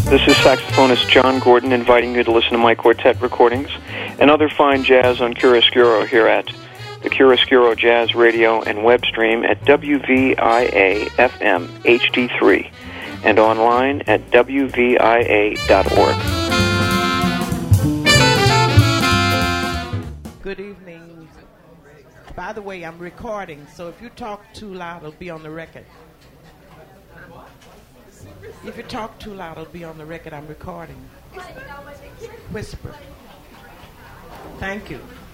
This is saxophonist John Gordon inviting you to listen to my quartet recordings and other fine jazz on Chiaroscuro here at the Chiaroscuro Jazz Radio and web stream at WVIA-FM HD3 and online at WVIA.org. Good evening. By the way, I'm recording, so if you talk too loud, it'll be on the record. If you talk too loud, it'll be on the record. I'm recording. Whisper. Thank you.